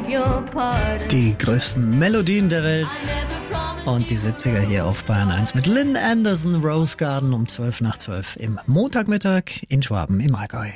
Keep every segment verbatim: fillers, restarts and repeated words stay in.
Die größten Melodien der Welt und die siebziger hier auf Bayern eins mit Lynn Anderson, Rose Garden um zwölf nach zwölf im Montagmittag in Schwaben im Allgäu.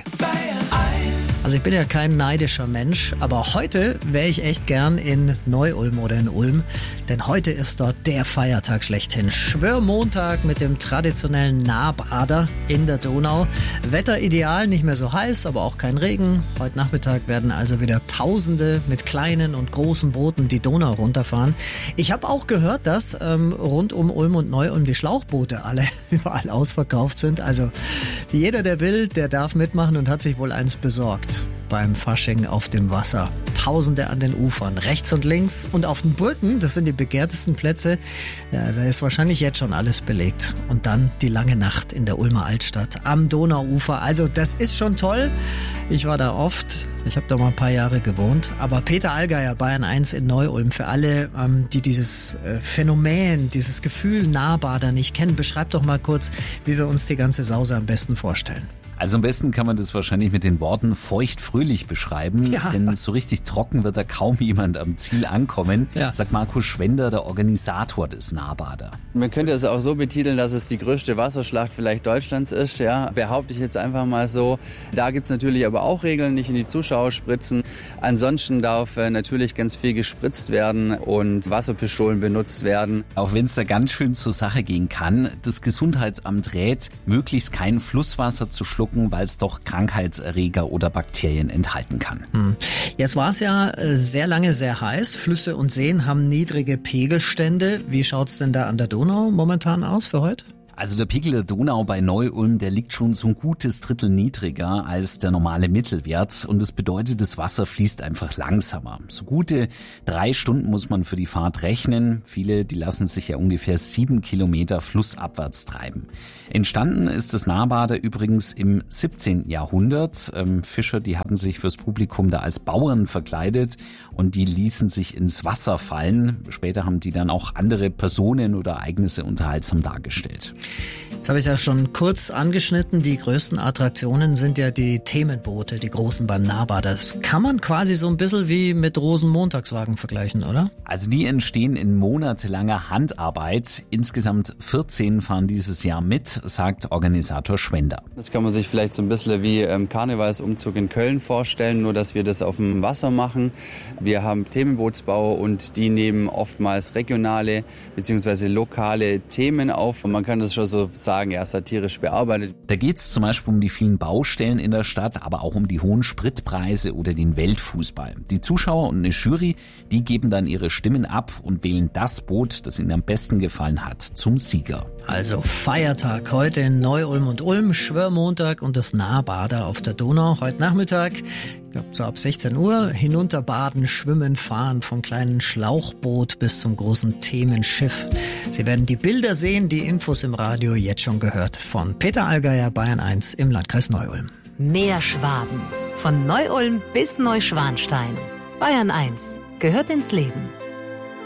Also ich bin ja kein neidischer Mensch, aber heute wäre ich echt gern in Neu-Ulm oder in Ulm, denn heute ist dort der Feiertag schlechthin. Schwörmontag mit dem traditionellen Nahbader in der Donau. Wetter ideal, nicht mehr so heiß, aber auch kein Regen. Heute Nachmittag werden also wieder Tausende mit kleinen und großen Booten die Donau runterfahren. Ich habe auch gehört, dass ähm, rund um Ulm und Neu-Ulm die Schlauchboote alle überall ausverkauft sind. Also jeder, der will, der darf mitmachen und hat sich wohl eins besorgt. Beim Fasching auf dem Wasser. Tausende an den Ufern, rechts und links und auf den Brücken, das sind die begehrtesten Plätze. Ja, da ist wahrscheinlich jetzt schon alles belegt. Und dann die lange Nacht in der Ulmer Altstadt am Donauufer. Also das ist schon toll. Ich war da oft. Ich habe da mal ein paar Jahre gewohnt. Aber Peter Allgeier, Bayern eins in Neu-Ulm, für alle, ähm, die dieses äh, Phänomen, dieses Gefühl Nahbader nicht kennen, beschreib doch mal kurz, wie wir uns die ganze Sause am besten vorstellen. Also am besten kann man das wahrscheinlich mit den Worten feucht-fröhlich beschreiben, ja. Denn so richtig trocken wird da kaum jemand am Ziel ankommen, ja. sagt Markus Schwender, der Organisator des Nahbader. Man könnte es auch so betiteln, dass es die größte Wasserschlacht vielleicht Deutschlands ist, ja, behaupte ich jetzt einfach mal so. Da gibt's natürlich aber auch Regeln, nicht in die Zuschauer spritzen. Ansonsten darf äh, natürlich ganz viel gespritzt werden und Wasserpistolen benutzt werden. Auch wenn es da ganz schön zur Sache gehen kann, das Gesundheitsamt rät, möglichst kein Flusswasser zu schlucken, weil es doch Krankheitserreger oder Bakterien enthalten kann. Hm. Jetzt war es ja sehr lange sehr heiß. Flüsse und Seen haben niedrige Pegelstände. Wie schaut's denn da an der Donau momentan aus für heute? Also der Pegel der Donau bei Neu-Ulm, der liegt schon so ein gutes Drittel niedriger als der normale Mittelwert und das bedeutet, das Wasser fließt einfach langsamer. So gute drei Stunden muss man für die Fahrt rechnen. Viele, die lassen sich ja ungefähr sieben Kilometer flussabwärts treiben. Entstanden ist das Nahbader übrigens im siebzehnten Jahrhundert. Ähm, Fischer, die hatten sich fürs Publikum da als Bauern verkleidet und die ließen sich ins Wasser fallen. Später haben die dann auch andere Personen oder Ereignisse unterhaltsam dargestellt. Jetzt habe ich ja schon kurz angeschnitten, die größten Attraktionen sind ja die Themenboote, die großen beim Nahbader. Das kann man quasi so ein bisschen wie mit Rosenmontagswagen vergleichen, oder? Also die entstehen in monatelanger Handarbeit. Insgesamt vierzehn fahren dieses Jahr mit, sagt Organisator Schwender. Das kann man sich vielleicht so ein bisschen wie ähm, Karnevalsumzug in Köln vorstellen, nur dass wir das auf dem Wasser machen. Wir haben Themenbootsbau und die nehmen oftmals regionale bzw. lokale Themen auf. Und man kann das schon so sagen, ja, satirisch bearbeitet. Da geht es zum Beispiel um die vielen Baustellen in der Stadt, aber auch um die hohen Spritpreise oder den Weltfußball. Die Zuschauer und eine Jury, die geben dann ihre Stimmen ab und wählen das Boot, das ihnen am besten gefallen hat, zum Sieger. Also Feiertag heute in Neu-Ulm und Ulm, Schwörmontag und das Nahbader auf der Donau. Heute Nachmittag, ich glaube so ab sechzehn Uhr, hinunterbaden, schwimmen, fahren vom kleinen Schlauchboot bis zum großen Themenschiff. Sie werden die Bilder sehen, die Infos im Radio jetzt schon gehört von Peter Allgeier, Bayern eins im Landkreis Neu-Ulm. Mehr Schwaben. Von Neu-Ulm bis Neuschwanstein. Bayern eins gehört ins Leben.